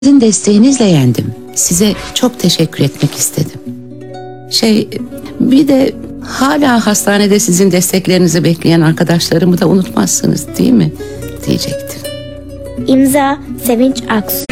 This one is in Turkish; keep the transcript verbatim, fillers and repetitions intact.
Sizin desteğinizle yendim. Size çok teşekkür etmek istedim. Şey, bir de hala hastanede sizin desteklerinizi bekleyen arkadaşlarımı da unutmazsınız değil mi? Diyecektim. İmza Sevinç Aksu.